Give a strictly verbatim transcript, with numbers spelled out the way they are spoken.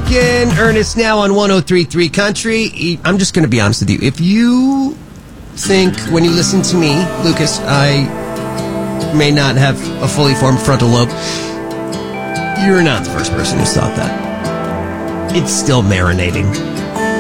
Duncan, Ernest now on one oh three point three Country. I'm just going to be honest with you. If you think when you listen to me, Lucas, I may not have a fully formed frontal lobe, you're not the first person who's thought that. It's still marinating.